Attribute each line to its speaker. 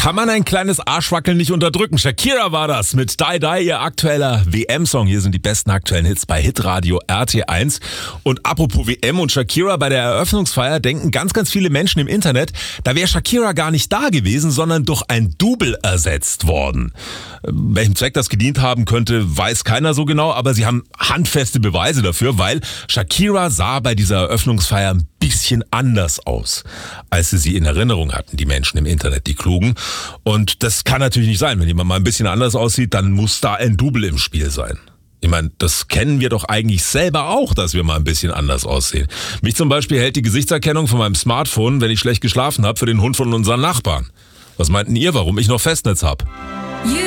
Speaker 1: Kann man ein kleines Arschwackeln nicht unterdrücken? Shakira war das mit Die Die, ihr aktueller WM-Song. Hier sind die besten aktuellen Hits bei Hitradio RT1. Und apropos WM und Shakira, bei der Eröffnungsfeier denken ganz, ganz viele Menschen im Internet, da wäre Shakira gar nicht da gewesen, sondern durch ein Double ersetzt worden. Welchem Zweck das gedient haben könnte, weiß keiner so genau, aber sie haben handfeste Beweise dafür, weil Shakira sah bei dieser Eröffnungsfeier ein bisschen anders aus, als sie in Erinnerung hatten, die Menschen im Internet, die Klugen. Und das kann natürlich nicht sein. Wenn jemand mal ein bisschen anders aussieht, dann muss da ein Double im Spiel sein. Ich meine, das kennen wir doch eigentlich selber auch, dass wir mal ein bisschen anders aussehen. Mich zum Beispiel hält die Gesichtserkennung von meinem Smartphone, wenn ich schlecht geschlafen habe, für den Hund von unseren Nachbarn. Was meinten ihr, warum ich noch Festnetz habe?